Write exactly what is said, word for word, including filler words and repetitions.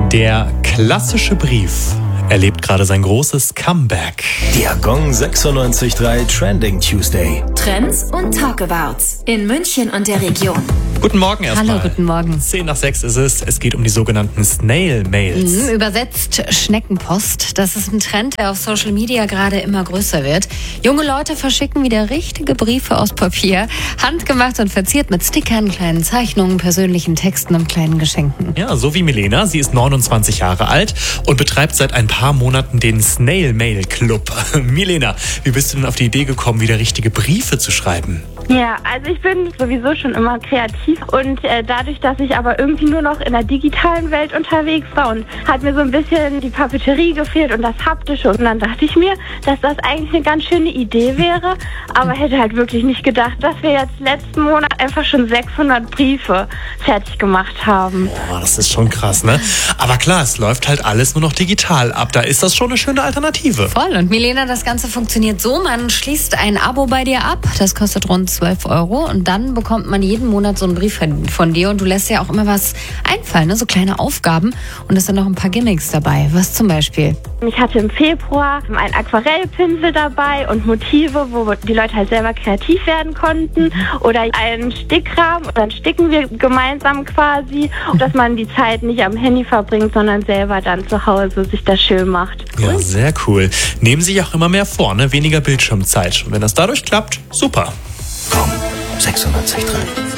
Der klassische Brief erlebt gerade sein großes Comeback. Der Gong sechsundneunzig Komma drei Trending Tuesday. Trends und Talkabouts in München und der Region. Guten Morgen erstmal. Hallo, guten Morgen. Zehn nach sechs ist es. Es geht um die sogenannten Snail-Mails. Mhm, übersetzt Schneckenpost. Das ist ein Trend, der auf Social Media gerade immer größer wird. Junge Leute verschicken wieder richtige Briefe aus Papier, handgemacht und verziert mit Stickern, kleinen Zeichnungen, persönlichen Texten und kleinen Geschenken. Ja, so wie Milena. Sie ist neunundzwanzig Jahre alt und betreibt seit ein paar Monaten den Snail-Mail-Club. Milena, wie bist du denn auf die Idee gekommen, wieder richtige Briefe zu schreiben? Ja, also ich bin sowieso schon immer kreativ und äh, dadurch, dass ich aber irgendwie nur noch in der digitalen Welt unterwegs war und hat mir so ein bisschen die Papeterie gefehlt und das Haptische und dann dachte ich mir, dass das eigentlich eine ganz schöne Idee wäre, aber hätte halt wirklich nicht gedacht, dass wir jetzt letzten Monat einfach schon sechshundert Briefe fertig gemacht haben. Boah, das ist schon krass, ne? Aber klar, es läuft halt alles nur noch digital ab. Da ist das schon eine schöne Alternative. Voll. Und Milena, das Ganze funktioniert so, man schließt ein Abo bei dir ab, das kostet rund zwölf Euro und dann bekommt man jeden Monat so einen Brief von, von dir und du lässt ja auch immer was einfallen, ne? So kleine Aufgaben und es sind noch ein paar Gimmicks dabei. Was zum Beispiel? Ich hatte im Februar einen Aquarellpinsel dabei und Motive, wo die Leute halt selber kreativ werden konnten oder einen Stickrahmen und dann sticken wir gemeinsam quasi, dass man die Zeit nicht am Handy verbringt, sondern selber dann zu Hause sich das schön macht. Ja, sehr cool. Nehmen sich auch immer mehr vor, ne? Weniger Bildschirmzeit. Und wenn das dadurch klappt, super. Gong sechsundneunzig Komma drei.